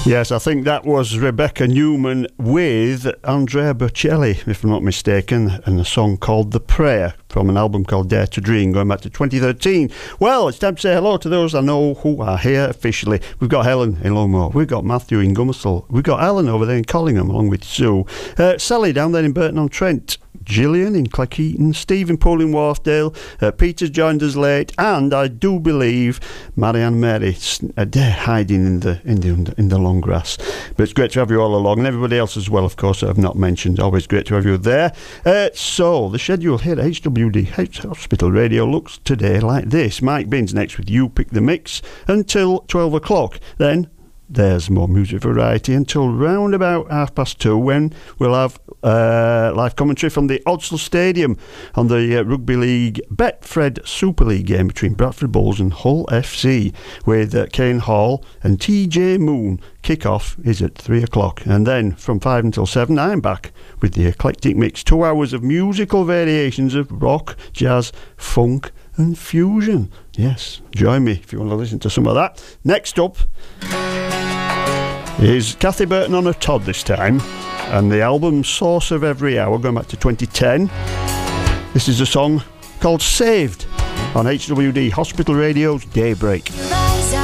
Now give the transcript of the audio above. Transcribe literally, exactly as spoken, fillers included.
Yes, I think that was Rebecca Newman with Andrea Bocelli, if I'm not mistaken, and a song called The Prayer from an album called Dare to Dream, going back to twenty thirteen. Well, it's time to say hello to those I know who are here officially. We've got Helen in Longmore, we've got Matthew in Gummersall, we've got Alan over there in Collingham, along with Sue, uh, Sally down there in Burton-on-Trent, Gillian in Cleckheaton, Steve in Poole in Wharfdale, uh, Peter's joined us late, and I do believe Marianne Mary uh, they're hiding in the in the in the long grass. But it's great to have you all along, and everybody else as well, of course, that I've not mentioned. Always great to have you there. Uh, so the schedule here at H W D Hospital Radio looks today like this. Mike Binns next with You Pick the Mix until twelve o'clock. Then there's more music variety until round about half past two, when we'll have uh, live commentary from the Odsal Stadium on the uh, Rugby League Betfred Super League game between Bradford Bulls and Hull F C with uh, Kane Hall and T J Moon. Kick-off is at three o'clock, and then from five until seven I'm back with the Eclectic Mix, two hours of musical variations of rock, jazz, funk and fusion. Yes, join me if you want to listen to some of that. Next up is Kathy Burton on a Todd this time, and the album Source of Every Hour, going back to twenty ten. This is a song called Saved on H W D Hospital Radio's Daybreak.